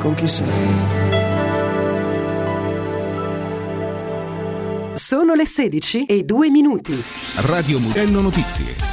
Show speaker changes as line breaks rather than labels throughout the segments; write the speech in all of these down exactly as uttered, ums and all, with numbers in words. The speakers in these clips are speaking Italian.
con chi sei.
Sono le sedici e due minuti.
Radio Mugello Notizie.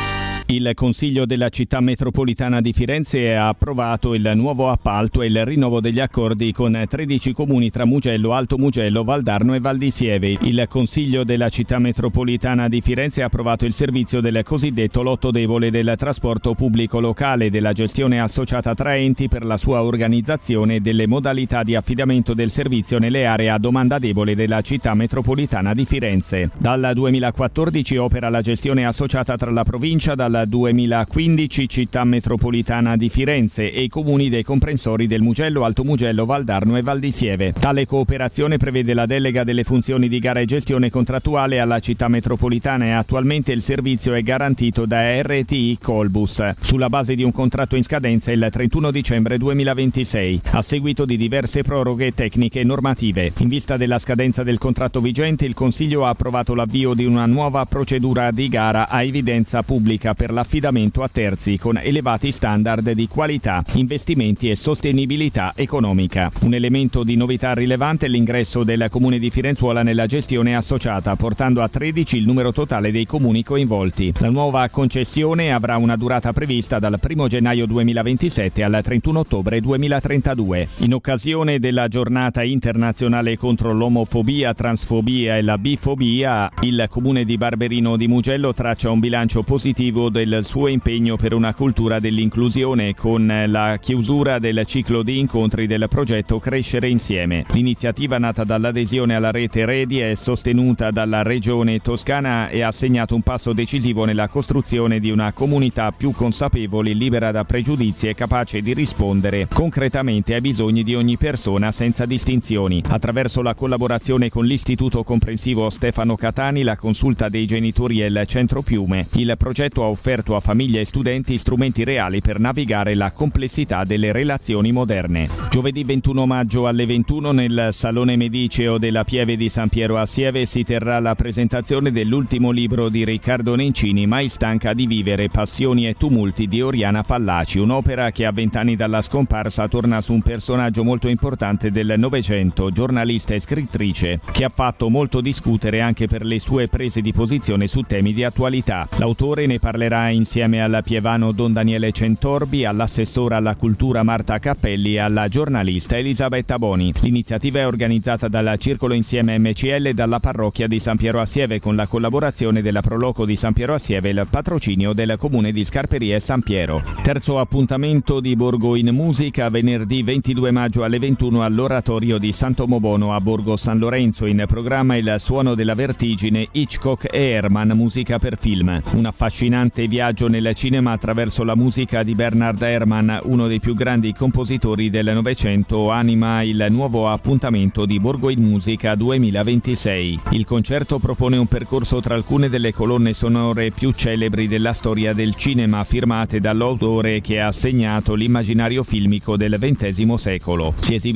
Il Consiglio della Città Metropolitana di Firenze ha approvato il nuovo appalto e il rinnovo degli accordi con tredici comuni tra Mugello, Alto Mugello, Valdarno e Val di Sieve. Il Consiglio della Città Metropolitana di Firenze ha approvato il servizio del cosiddetto lotto debole del trasporto pubblico locale e della gestione associata tra enti per la sua organizzazione e delle modalità di affidamento del servizio nelle aree a domanda debole della Città Metropolitana di Firenze. Dal duemilaquattordici opera la gestione associata tra la provincia, dal duemilaquindici Città Metropolitana di Firenze e i comuni dei comprensori del Mugello, Alto Mugello, Valdarno e Val di Sieve. Tale cooperazione prevede la delega delle funzioni di gara e gestione contrattuale alla Città Metropolitana e attualmente il servizio è garantito da R T I Colbus sulla base di un contratto in scadenza il trentuno dicembre duemilaventisei, a seguito di diverse proroghe tecniche e normative. In vista della scadenza del contratto vigente, il Consiglio ha approvato l'avvio di una nuova procedura di gara a evidenza pubblica per l'affidamento a terzi con elevati standard di qualità, investimenti e sostenibilità economica. Un elemento di novità rilevante è l'ingresso del Comune di Firenzuola nella gestione associata, portando a tredici il numero totale dei comuni coinvolti. La nuova concessione avrà una durata prevista dal primo gennaio duemilaventisette al trentuno ottobre duemilatrentadue. In occasione della giornata internazionale contro l'omofobia, transfobia e la bifobia, il Comune di Barberino di Mugello traccia un bilancio positivo del suo impegno per una cultura dell'inclusione con la chiusura del ciclo di incontri del progetto Crescere Insieme. L'iniziativa, nata dall'adesione alla rete Redi, è sostenuta dalla Regione Toscana e ha segnato un passo decisivo nella costruzione di una comunità più consapevole, libera da pregiudizi e capace di rispondere concretamente ai bisogni di ogni persona senza distinzioni. Attraverso la collaborazione con l'Istituto Comprensivo Stefano Catani, la consulta dei genitori e il Centro Piume, il progetto ha offerto a famiglie e studenti strumenti reali per navigare la complessità delle relazioni moderne. Giovedì ventuno maggio alle ventuno nel Salone Mediceo della Pieve di San Piero a Sieve si terrà la presentazione dell'ultimo libro di Riccardo Nencini, Mai stanca di vivere, passioni e tumulti di Oriana Fallaci, un'opera che a vent'anni dalla scomparsa torna su un personaggio molto importante del Novecento, giornalista e scrittrice, che ha fatto molto discutere anche per le sue prese di posizione su temi di attualità. L'autore ne parlerà insieme al pievano Don Daniele Centorbi, all'assessora alla cultura Marta Cappelli e alla giornalista Elisabetta Boni. L'iniziativa è organizzata dal Circolo Insieme M C L e dalla parrocchia di San Piero a Sieve con la collaborazione della Proloco di San Piero a Sieve e il patrocinio del comune di Scarperie e San Piero. Terzo appuntamento di Borgo in Musica, venerdì ventidue maggio alle ventuno all'oratorio di Santo Mobono a Borgo San Lorenzo. In programma Il suono della vertigine, Hitchcock e Herman, musica per film. Un affascinante viaggio nel cinema attraverso la musica di Bernard Herrmann, uno dei più grandi compositori del Novecento, anima il nuovo appuntamento di Borgo in Musica duemilaventisei. Il concerto propone un percorso tra alcune delle colonne sonore più celebri della storia del cinema, firmate dall'autore che ha segnato l'immaginario filmico del ventesimo secolo. Si esibisce